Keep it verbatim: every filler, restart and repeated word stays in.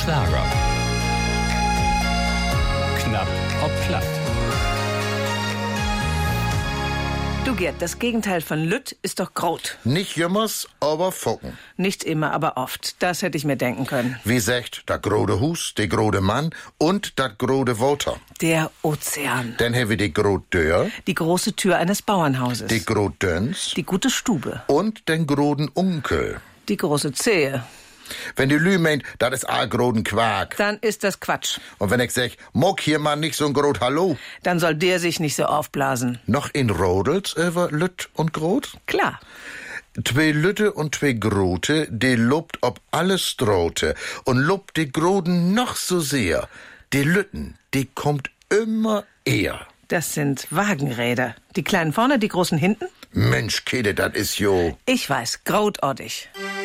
Schlager. Knapp ob platt. Du Gerd, das Gegenteil von Lütt ist doch Grot. Nicht jümmers, aber Focken. Nicht immer, aber oft. Das hätte ich mir denken können. Wie sagt, der grode Hus, der grode Mann und dat grode Water. Der Ozean. Dann haben wir die grot Dörr, Die große Tür eines Bauernhauses. die grot Döns Die gute Stube. und den groden Onkel. Die große Zehe. Wenn die Lü meint, dat is a groden Quark. Dann ist das Quatsch. Und wenn ich sag, mock hier mal nicht so'n grot Hallo. Dann soll der sich nicht so aufblasen. Noch in Rodels über Lütt und Grot? Klar. Zwei Lütte und zwei Grote, die lobt ob alles drohte und lobt die Groden noch so sehr. Die Lütten, die kommt immer eher. Das sind Wagenräder. Die kleinen vorne, die großen hinten? Mensch, Kede, dat is jo. Ich weiß, grotordig.